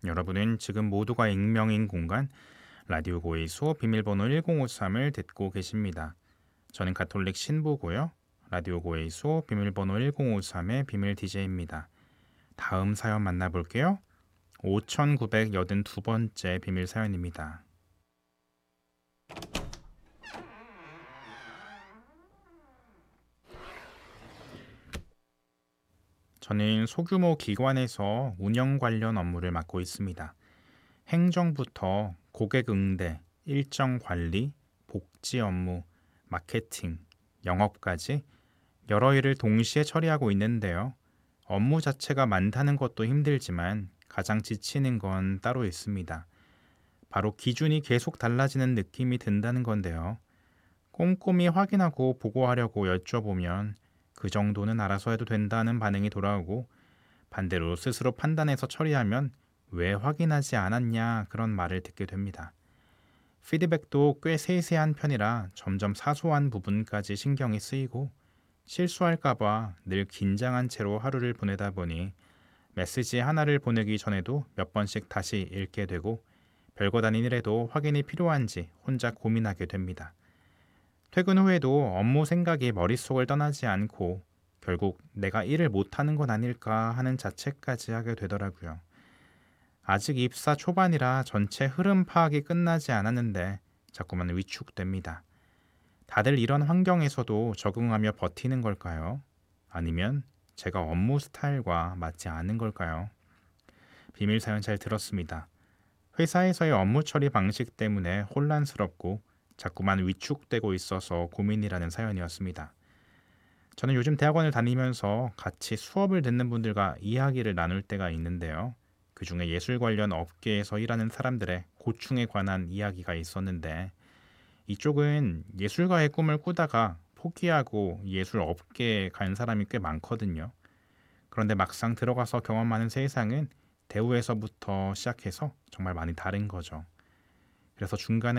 여러분은 지금 모두가 익명인 공간 라디오 고의소 비밀번호 1053을 듣고 계십니다. 저는 가톨릭 신부고요. 라디오 고의소 비밀번호 1053의 비밀 DJ입니다. 다음 사연 만나볼게요. 5982번째 비밀 사연입니다. 저는 소규모 기관에서 운영 관련 업무를 맡고 있습니다. 행정부터 고객 응대, 일정 관리, 복지 업무, 마케팅, 영업까지 여러 일을 동시에 처리하고 있는데요. 업무 자체가 많다는 것도 힘들지만 가장 지치는 건 따로 있습니다. 바로 기준이 계속 달라지는 느낌이 든다는 건데요. 꼼꼼히 확인하고 보고하려고 여쭤보면 그 정도는 알아서 해도 된다는 반응이 돌아오고, 반대로 스스로 판단해서 처리하면 왜 확인하지 않았냐 그런 말을 듣게 됩니다. 피드백도 꽤 세세한 편이라 점점 사소한 부분까지 신경이 쓰이고, 실수할까봐 늘 긴장한 채로 하루를 보내다 보니 메시지 하나를 보내기 전에도 몇 번씩 다시 읽게 되고, 별것 아닌 일에도 확인이 필요한지 혼자 고민하게 됩니다. 퇴근 후에도 업무 생각이 머릿속을 떠나지 않고 결국 내가 일을 못하는 건 아닐까 하는 자책까지 하게 되더라고요. 아직 입사 초반이라 전체 흐름 파악이 끝나지 않았는데 자꾸만 위축됩니다. 다들 이런 환경에서도 적응하며 버티는 걸까요? 아니면 제가 업무 스타일과 맞지 않은 걸까요? 비밀 사연 잘 들었습니다. 회사에서의 업무 처리 방식 때문에 혼란스럽고 자꾸만 위축되고 있어서 고민이라는 사연이었습니다. 저는 요즘 대학원을 다니면서 같이 수업을 듣는 분들과 이야기를 나눌 때가 있는데요. 그 중에 예술 관련 업계에서 일하는 사람들의 고충에 관한 이야기가 있었는데, 이쪽은 예술가의 꿈을 꾸다가 포기하고 예술 업계에 간 사람이 꽤 많거든요. 그런데 막상 들어가서 경험하는 세상은 대우에서부터 시작해서 정말 많이 다른 거죠. 그래서 중간에